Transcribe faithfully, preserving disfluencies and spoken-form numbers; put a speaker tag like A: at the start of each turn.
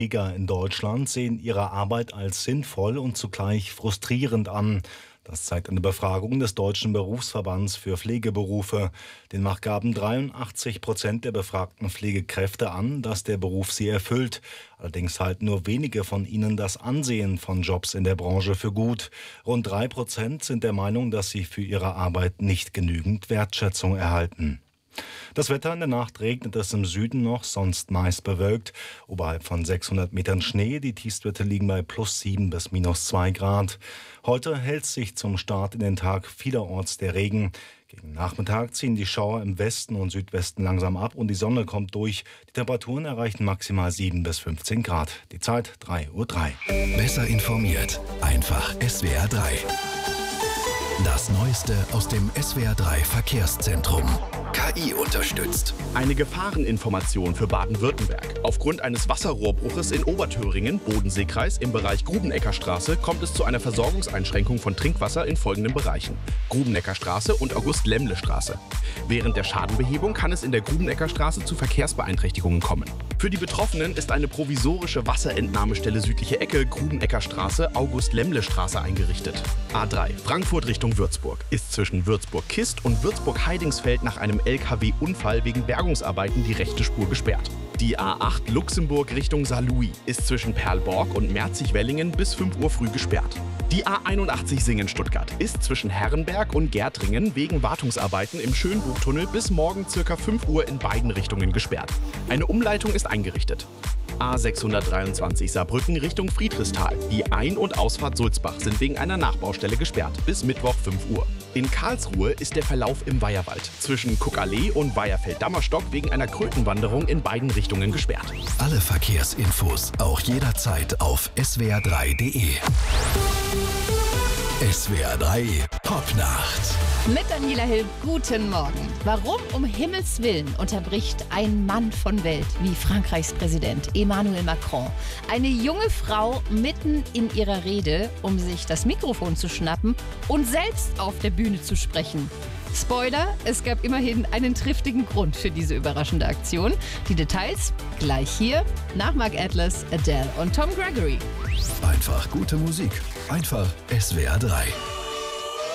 A: Pfleger in Deutschland sehen ihre Arbeit als sinnvoll und zugleich frustrierend an. Das zeigt eine Befragung des Deutschen Berufsverbands für Pflegeberufe. Demnach gaben dreiundachtzig Prozent der befragten Pflegekräfte an, dass der Beruf sie erfüllt. Allerdings halten nur wenige von ihnen das Ansehen von Jobs in der Branche für gut. Rund drei Prozent sind der Meinung, dass sie für ihre Arbeit nicht genügend Wertschätzung erhalten. Das Wetter: in der Nacht regnet es im Süden noch, sonst meist bewölkt. Oberhalb von sechshundert Metern Schnee, die Tiefstwerte liegen bei plus sieben bis minus zwei Grad. Heute hält sich zum Start in den Tag vielerorts der Regen. Gegen Nachmittag ziehen die Schauer im Westen und Südwesten langsam ab und die Sonne kommt durch. Die Temperaturen erreichen maximal sieben bis fünfzehn Grad. Die Zeit drei Uhr drei.
B: Besser informiert, einfach S W R drei. Das Neueste aus dem S W R drei Verkehrszentrum. K I unterstützt.
C: Eine Gefahreninformation für Baden-Württemberg. Aufgrund eines Wasserrohrbruches in Oberthöringen, Bodenseekreis, im Bereich Grubeneckerstraße kommt es zu einer Versorgungseinschränkung von Trinkwasser in folgenden Bereichen: Grubeneckerstraße und August-Lemmle-Straße. Während der Schadenbehebung kann es in der Grubeneckerstraße zu Verkehrsbeeinträchtigungen kommen. Für die Betroffenen ist eine provisorische Wasserentnahmestelle südliche Ecke Grubeneckerstraße, August-Lemmle-Straße eingerichtet. A drei, Frankfurt Richtung Würzburg, ist zwischen Würzburg-Kist und Würzburg-Heidingsfeld nach einem L K W-Unfall wegen Bergungsarbeiten die rechte Spur gesperrt. Die A acht Luxemburg Richtung Saarlouis ist zwischen Perlborg und Merzig-Wellingen bis fünf Uhr früh gesperrt. Die A einundachtzig Singen-Stuttgart ist zwischen Herrenberg und Gärtringen wegen Wartungsarbeiten im Schönbuchtunnel bis morgen ca. fünf Uhr in beiden Richtungen gesperrt. Eine Umleitung ist eingerichtet. A sechshundertdreiundzwanzig Saarbrücken Richtung Friedrichsthal. Die Ein- und Ausfahrt Sulzbach sind wegen einer Nachbaustelle gesperrt bis Mittwoch fünf Uhr. In Karlsruhe ist der Verlauf im Weiherwald zwischen Kuckallee und Weiherfeld-Dammerstock wegen einer Krötenwanderung in beiden Richtungen gesperrt.
B: Alle Verkehrsinfos auch jederzeit auf S W R drei punkt de. S W R drei Popnacht.
D: Mit Daniela Hill, guten Morgen. Warum um Himmels Willen unterbricht ein Mann von Welt wie Frankreichs Präsident Emmanuel Macron eine junge Frau mitten in ihrer Rede, um sich das Mikrofon zu schnappen und selbst auf der Bühne zu sprechen? Spoiler, es gab immerhin einen triftigen Grund für diese überraschende Aktion. Die Details gleich hier nach Mark Atlas, Adele und Tom Gregory.
B: Einfach gute Musik. Einfach S W R drei.